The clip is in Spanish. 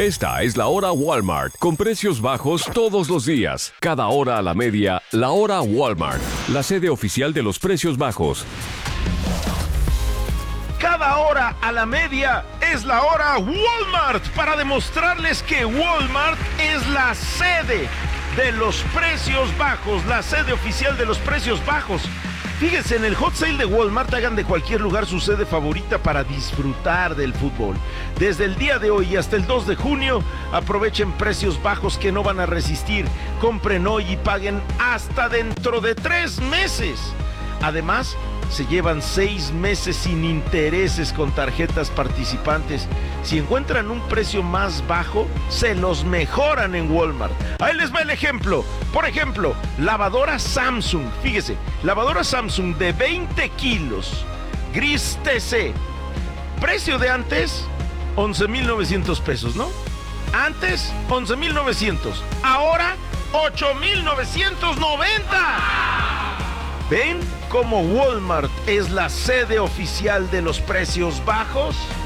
Esta es la hora Walmart, con precios bajos todos los días. Cada hora a la media, la hora Walmart, la sede oficial de los precios bajos. Cada hora a la media es la hora Walmart para demostrarles que Walmart es la sede de los precios bajos, la sede oficial de los precios bajos. Fíjense, en el hot sale de Walmart hagan de cualquier lugar su sede favorita para disfrutar del fútbol. Desde el día de hoy y hasta el 2 de junio, aprovechen precios bajos que no van a resistir. Compren hoy y paguen hasta dentro de 3 meses. Además, se llevan 6 meses sin intereses con tarjetas participantes. Si encuentran un precio más bajo, se los mejoran en Walmart. Ahí les va el ejemplo. Por ejemplo, lavadora Samsung. Fíjese, lavadora Samsung de 20 kilos, gris TC. Precio de antes, 11,900 pesos, ¿no? Antes, 11,900. Ahora, 8,990. ¿Ven cómo Walmart es la sede oficial de los precios bajos?